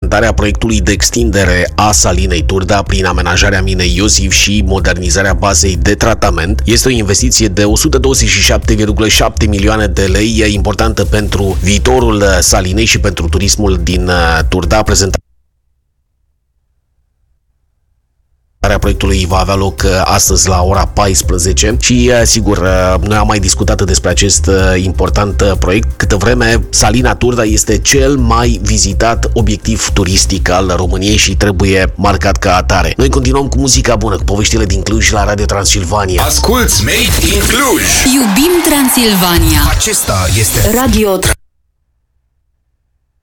prezentarea proiectului de extindere a salinei Turda prin amenajarea minei Iosif și modernizarea bazei de tratament. Este o investiție de 127,7 milioane de lei, importantă pentru viitorul salinei și pentru turismul din Turda. Prezentarea proiectului va avea loc astăzi la ora 14 și, sigur, noi am mai discutat despre acest important proiect. Câtă vreme salina Turda este cel mai vizitat obiectiv turistic al României și trebuie marcat ca atare. Noi continuăm cu muzica bună, cu poveștile din Cluj la Radio Transilvania. Asculți Made in Cluj! Iubim Transilvania! Acesta este Radio